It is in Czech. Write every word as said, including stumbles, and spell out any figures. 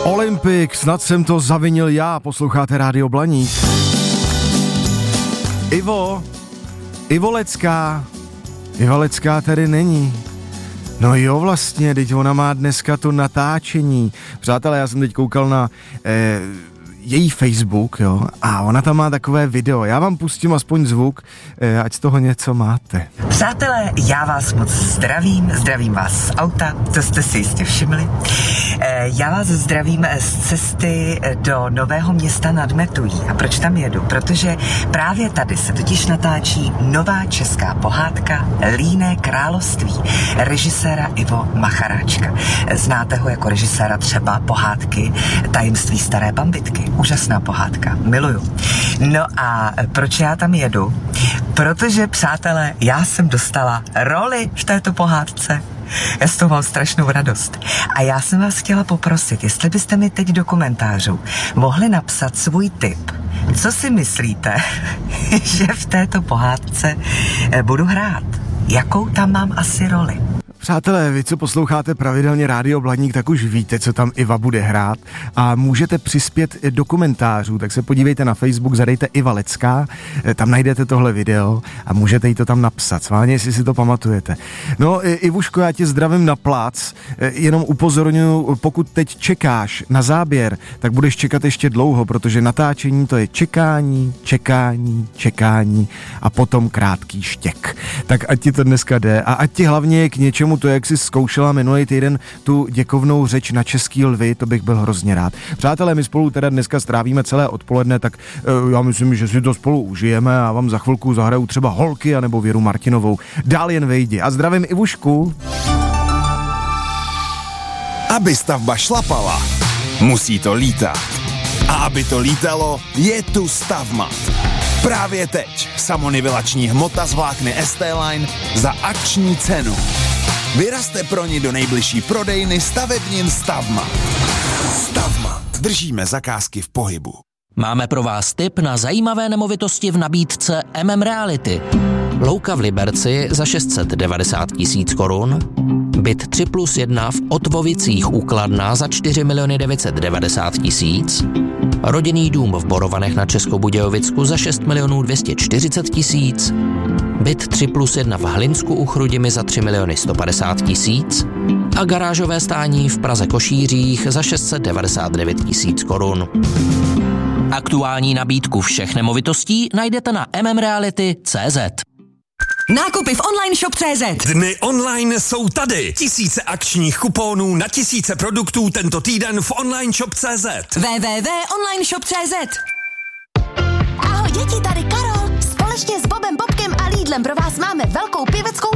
Olympik, snad jsem to zavinil já, posloucháte Rádio Blaník. Ivo, Ivolecká, Ivolecká tady není. No jo, vlastně, teď ona má dneska to natáčení. Přátelé, já jsem teď koukal na eh, její Facebook, jo, a ona tam má takové video. Já vám pustím aspoň zvuk, eh, ať z toho něco máte. Přátelé, já vás moc zdravím, zdravím vás z auta, to jste si jistě všimli. Eh, já vás zdravím z cesty do Nového Města nad Metují. A proč tam jedu? Protože právě tady se totiž natáčí nová česká pohádka Líné království režiséra Ivo Macharáčka. Znáte ho jako režiséra třeba pohádky Tajemství staré bambitky. Úžasná pohádka, miluju. No a proč já tam jedu? Protože, přátelé, já jsem dostala roli v této pohádce. Já z toho mám strašnou radost. A já jsem vás chtěla poprosit, jestli byste mi teď do komentářů mohli napsat svůj tip. Co si myslíte, že v této pohádce budu hrát? Jakou tam mám asi roli? Přátelé, vy, co posloucháte pravidelně Rádio Blaník, tak už víte, co tam Iva bude hrát a můžete přispět do komentářů, tak se podívejte na Facebook, zadejte Iva Lecká, tam najdete tohle video a můžete jí to tam napsat, sválně, jestli si to pamatujete. No, Ivuško, já tě zdravím na plác, jenom upozorňuji, pokud teď čekáš na záběr, tak budeš čekat ještě dlouho, protože natáčení to je čekání, čekání, čekání a potom krátký štěk. Tak ať ti to dneska jde a ať ti hlavně je k něčemu to, jak jsi zkoušela minulý týden tu děkovnou řeč na český lvy, to bych byl hrozně rád. Přátelé, my spolu teda dneska strávíme celé odpoledne, tak uh, já myslím, že si to spolu užijeme a vám za chvilku zahraju třeba Holky anebo Věru Martinovou. Dál jen vejdi. A zdravím Ivušku. Aby stavba šlapala, musí to lítat. A aby to lítalo, je tu Stavmat. Právě teď samonivelační hmota z vlákny S T-Line za akční cenu. Vyrazte pro ní do nejbližší prodejny stavebnin Stavmat. Stavmat. Držíme zakázky v pohybu. Máme pro vás tip na zajímavé nemovitosti v nabídce M M Reality. Louka v Liberci za šest set devadesát tisíc korun, byt tři plus jedna v Otvovicích u Kladna za čtyři miliony devět set devadesát tisíc, rodinný dům v Borovanech na Českobudějovicku za šest milionů dvě stě čtyřicet tisíc, byt tři plus jedna v Hlinsku u Chrudimi za tři miliony sto padesát tisíc a garážové stání v Praze Košířích za šest set devadesát devět tisíc korun. Aktuální nabídku všech nemovitostí najdete na m m reality tečka c z. Nákupy v online shop tečka c z. Dny online jsou tady. Tisíce akčních kuponů na tisíce produktů tento týden v online shop tečka c z. w w w tečka online shop tečka c z. Ahoj děti, tady Karol. Společně s Bobem, Bobkem a Lidlem pro vás máme velkou pěveckou